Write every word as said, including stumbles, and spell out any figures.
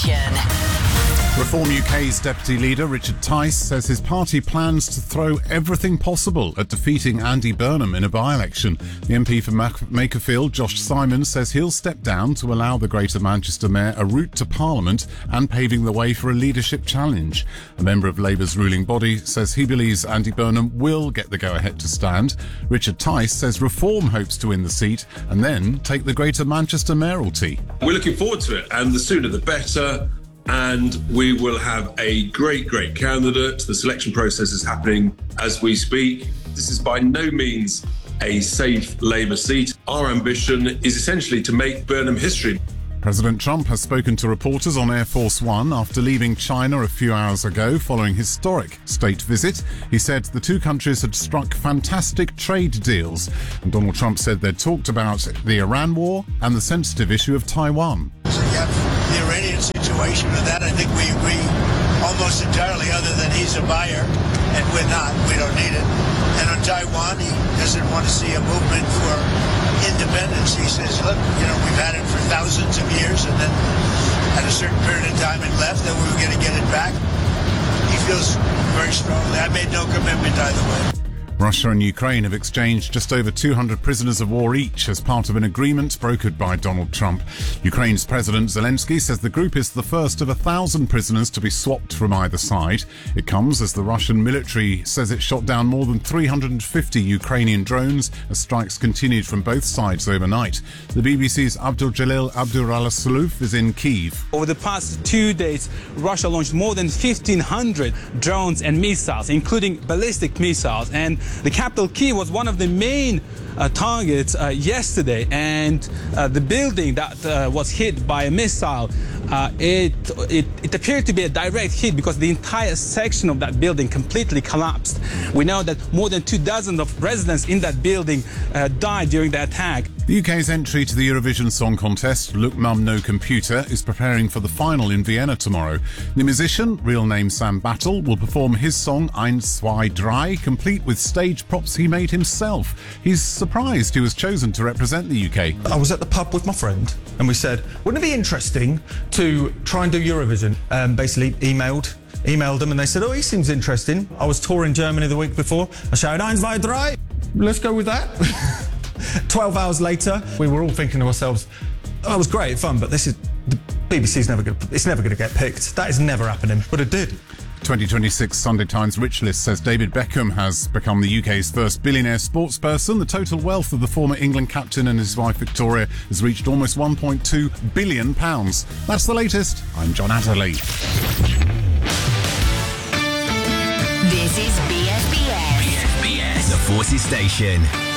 Reform U K's Deputy Leader Richard Tice says his party plans to throw everything possible at defeating Andy Burnham in a by-election. The M P for Makerfield, Josh Simons, says he'll step down to allow the Greater Manchester Mayor a route to Parliament and paving the way for a leadership challenge. A member of Labour's ruling body says he believes Andy Burnham will get the go-ahead to stand. Richard Tice says Reform hopes to win the seat and then take the Greater Manchester mayoralty. We're looking forward to it, and the sooner the better. And we will have a great, great candidate. The selection process is happening as we speak. This is by no means a safe Labour seat. Our ambition is essentially to make Burnham history. President Trump has spoken to reporters on Air Force One after leaving China a few hours ago following historic state visit. He said the two countries had struck fantastic trade deals. And Donald Trump said they'd talked about the Iran war and the sensitive issue of Taiwan. So you have the Iranian situation, and that I think we agree almost entirely, other than he's a buyer and we're not. We don't need it. And on Taiwan, he doesn't want to see a movement for independence. He says, look, you know, we've had it for thousands of years, and then at a certain period of time it left, and we were going to get it back. He feels very strongly. I made no commitment either way. Russia and Ukraine have exchanged just over two hundred prisoners of war each as part of an agreement brokered by Donald Trump. Ukraine's President Zelensky says the group is the first of a thousand prisoners to be swapped from either side. It comes as the Russian military says it shot down more than three hundred fifty Ukrainian drones as strikes continued from both sides overnight. The B B C's Abdul Jalil Abdurasuluf is in Kyiv. Over the past two days, Russia launched more than fifteen hundred drones and missiles, including ballistic missiles, and the capital Kyiv was one of the main uh, targets uh, yesterday, and uh, the building that uh, was hit by a missile, uh, it, it it appeared to be a direct hit because the entire section of that building completely collapsed. We know that more than two dozen of residents in that building uh, died during the attack. The U K's entry to the Eurovision Song Contest, Look Mum No Computer, is preparing for the final in Vienna tomorrow. The musician, real name Sam Battle, will perform his song Eins, Zwei, Drei, complete with stage props he made himself. He's surprised he was chosen to represent the U K. I was at the pub with my friend and we said, wouldn't it be interesting to try and do Eurovision? Um, basically emailed emailed them and they said, oh, he seems interesting. I was touring Germany the week before. I shouted, Eins, Zwei, Drei. Let's go with that. twelve hours later, we were all thinking to ourselves, oh, it was great fun, but this is, the B B C's never going to, it's never going to get picked. That is never happening, but it did. twenty twenty-six Sunday Times Rich List says David Beckham has become the U K's first billionaire sportsperson. The total wealth of the former England captain and his wife Victoria has reached almost one point two billion pounds. That's the latest. I'm John Adderley. This is B S B S. B S B S, the Forces Station.